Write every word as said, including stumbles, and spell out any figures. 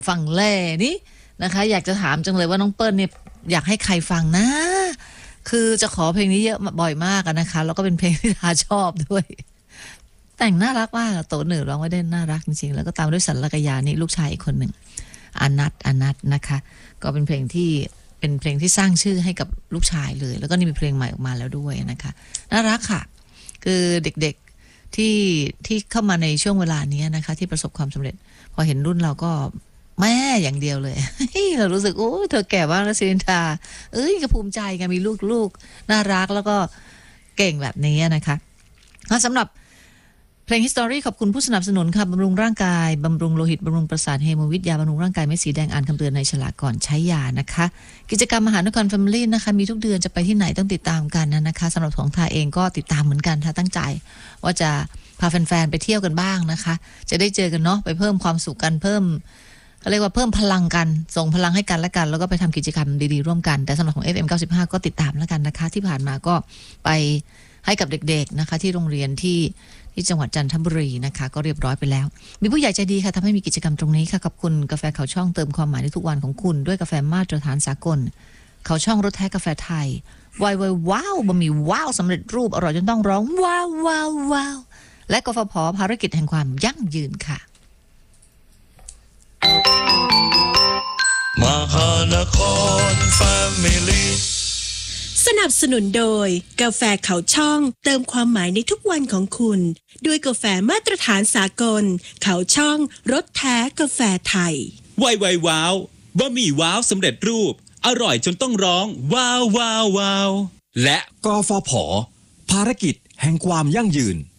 ฝั่งแล่นี่นะคะอยากจะถามจังเลยว่าน้องเปิ้ลเนี่ยอยากให้ใครฟังนะคือจะขอเพลงนี้เยอะบ่อยมากนะคะแล้วก็เป็นเพลงที่ทาชอบด้วยแต่งน่ารักมากโตหนึ่งร้องไว้ได้น่ารักจริงๆแล้วก็ตามด้วยสันลกยานี่ลูกชายอีกคนหนึ่งอานัทอานัทนะคะก็เป็นเพลงที่เป็นเพลงที่สร้างชื่อให้กับลูกชายเลยแล้วก็นี่มีเพลงใหม่ออกมาแล้วด้วยนะคะน่ารักค่ะคือเด็กๆที่ที่เข้ามาในช่วงเวลานี้นะคะที่ประสบความสำเร็จพอเห็นรุ่นเราก็แม่อย่างเดียวเลย เรารู้สึกโอ้เธอแก่มากแล้วสิรินทาเอ้ยก็ภูมิใจไงมีลูกๆน่ารักแล้วก็เก่งแบบนี้นะคะสำหรับเพลง History ขอบคุณผู้สนับสนุนค่ะบำรุงร่างกายบำรุงโลหิตบำรุงประสาทเฮโมวิทยาบำรุงร่างกายเม็ดสีแดงอ่านคำเตือนในฉลากก่อนใช้ยานะคะกิจกรรมมหานครแฟมิลี่นะคะมีทุกเดือนจะไปที่ไหนต้องติดตามกันนะคะสำหรับของทาเองก็ติดตามเหมือนกันถ้าตั้งใจว่าจะพาแฟนๆไปเที่ยวกันบ้างนะคะจะได้เจอกันเนาะไปเพิ่มความสุขกันเพิ่มเขาเรียกว่าเพิ่มพลังกันส่งพลังให้กันและกันแล้วก็ไปทำกิจกรรมดีๆร่วมกันแต่สำหรับของ เอฟ เอ็ม เก้าสิบห้า ก็ติดตามแล้วกันนะคะที่ผ่านมาก็ไปให้กับเด็กๆนะคะที่โรงเรียนที่ที่จังหวัดจันทบุรีนะคะก็เรียบร้อยไปแล้วมีผู้ใหญ่ใจดีค่ะทำให้มีกิจกรรมตรงนี้ค่ะขอบคุณกาแฟเขาช่องเติมความหมายในทุกวันของคุณด้วยกาแฟมาตรฐานสากลเขาช่องรสแท้กาแฟไทยวายวายว้าวบะหมี่ว้าวสำเร็จรูปอร่อยจนต้องร้องว้าวว้าวว้าวและกฟผ.ภารกิจแห่งความยั่งยืนค่ะมหานครแฟมิลี่สนับสนุนโดยกาแฟเขาช่องเติมความหมายในทุกวันของคุณด้วยกาแฟมาตรฐานสากลเขาช่องรสแท้กาแฟไทยวายวายว้าวบะหมี่ว้าวสำเร็จรูปอร่อยจนต้องร้องว้าวว้าวว้าวและกฟผ.ภารกิจแห่งความยั่งยืน